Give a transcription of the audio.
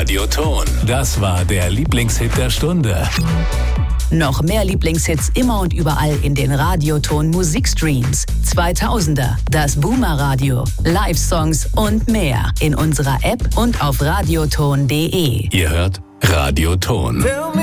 Radioton. Das war der Lieblingshit der Stunde. Noch mehr Lieblingshits immer und überall in den Radioton Musikstreams. 2000er, das Boomer Radio, Live-Songs und mehr in unserer App und auf radioton.de. Ihr hört Radioton.